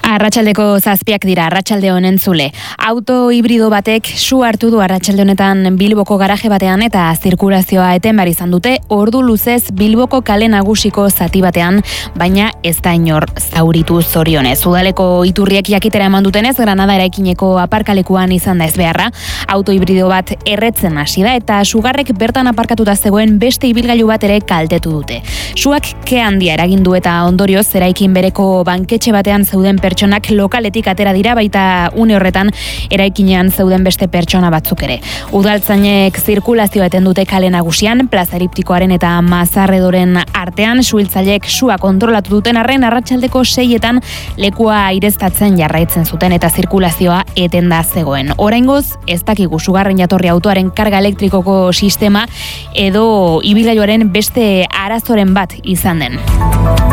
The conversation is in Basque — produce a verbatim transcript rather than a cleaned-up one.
Arratsaldeko zazpiak dira, arratsalde honen zule. Auto hibrido batek su hartu du arratsalde honetan Bilboko garaje batean eta zirkulazioa eten behar izan dute ordu luzez Bilboko kale nagusiko zati batean, baina ez da inor zauritu zorionez. Udaleko iturriek jakitera eman dutenez, Granada eraikineko aparkalekuan izan da ez beharra. Auto hibrido bat erretzen hasi da eta sugarrek bertan aparkatuta zegoen beste ibilgailu bat ere kaltetu dute. Suak ke handia eragin du eta ondorioz eraikin bereko banketxe batean zeuden pertsonak lokaletik atera dira, baita une horretan eraikinean zeuden beste pertsona batzuk ere. Udaltzainek zirkulazioa eten dute kale nagusian, Plaza Eliptikoaren eta Mazarredoren artean, suhiltzaileek sua kontrolatu duten arren arratsaldeko seietan lekua aireztatzen jarraitzen zuten eta zirkulazioa etenda zegoen. Oraingoz, ez dakigu sugarren jatorri autoaren karga elektrikoko sistema edo ibilgailuaren beste arazoren bat izan den.